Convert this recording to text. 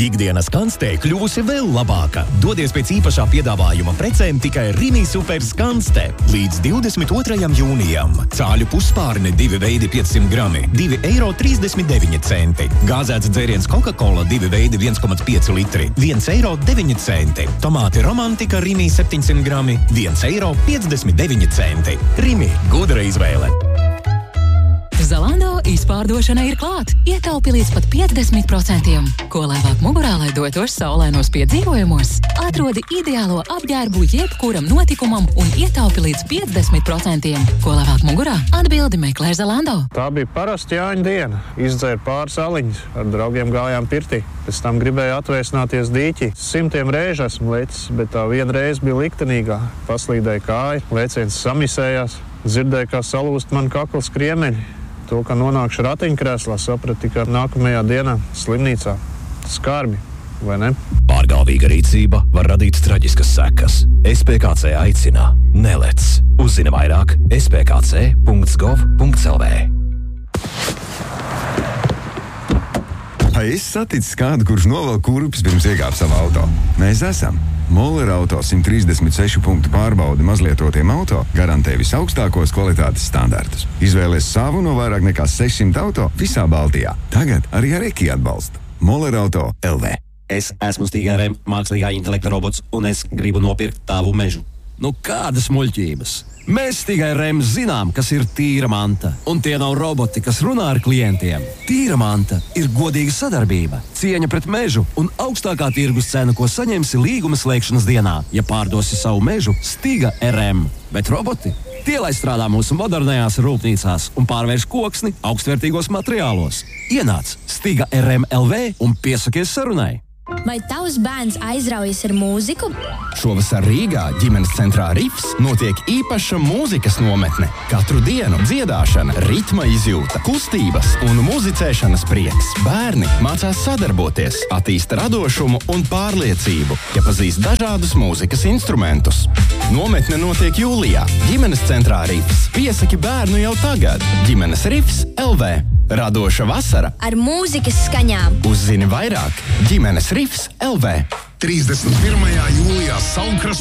Ikdienas kanstē kļuvusi vēl labāka. Dodies pēc īpašā piedāvājuma precēm tikai Rimi Super Skanste. Līdz 22. jūnijam. Cāļu puspārne 2 veidi 500 grami, 2,39 eiro. Gāzēts dzēriens Coca-Cola 2 veidi 1,5 litri, 1,09 eiro. Tomāti Romantika Rimi 700 grami, 1,59 eiro. Rimi, gudra izvēle. Zalando izpārdošana ir klāt. Ietaupi līdz pat 50%. Ko lēvāk mugurā, lai dotos saulēnos piedzīvojumos? Atrodi ideālo apģērbu jebkuram notikumam un ietaupi līdz 50%. Ko lēvāk mugurā? Atbildi meklē Zalando. Tā bija parasta Jāņa diena. Izdzēra pāris aliņas, ar draugiem gājām pirtī. Pēc tam gribēju atvēsināties dīķi. 100 reižu esmu lecis, bet tā viena reize bija liktenīgā. Paslīdēja kāja, lēciens samisējās. Dzirdēju, kā salūst man kaklas kriemeļi. To, ka nonākšu ratiņkrēslā, sapratu tikai nākamajā dienā slimnīcā. Skarbi, vai ne? Pārgalvīga rīcība var radīt traģiskas sekas. SPKC aicina: nelec. Uzzini vairāk spkc.gov.lv. Vai esi saticis kādu, kurš novelk kurpes pirms iekāp savā auto? Mēs esam. Moller Auto 136 punktu pārbaude mazlietotiem auto garantē visaugstākos kvalitātes standartus. Izvēlies savu no vairāk nekā 600 auto visā Baltijā. Tagad arī ar Eki atbalstu. Moller Auto LV. Es esmu Stiga RM mākslīgā intelekta robots, un es gribu nopirkt tavu mežu. Nu, kādas muļķības? Mēs Stiga RM zinām, kas ir tīra manta. Un tie nav roboti, kas runā ar klientiem. Tīra manta ir godīga sadarbība, cieņa pret mežu un augstākā tirgus cena, ko saņemsi līguma slēgšanas dienā, ja pārdosi savu mežu Stiga RM. Bet roboti? Tie, lai strādā mūsu modernajās rūpnīcās un pārvērš koksni augstvērtīgos materiālos. Ienāc Stiga RM LV un piesakies sarunai. Vai tavs bērns aizraujas ar mūziku? Šovasar Rīgā ģimenes centrā Rifs notiek īpaša mūzikas nometne. Katru dienu dziedāšana, ritma izjūta, kustības un muzicēšanas prieks. Bērni mācās sadarboties, attīsta radošumu un pārliecību, ja pazīst dažādus mūzikas instrumentus. Nometne notiek jūlijā. Ģimenes centrā Rifs. Piesaki bērnu jau tagad. Ģimenes Rifs LV. Radoša vasara ar mūzikas skaņām. Uzzini vairāk ģimenes Rifs LV. 31. jūlijā Saulkrasta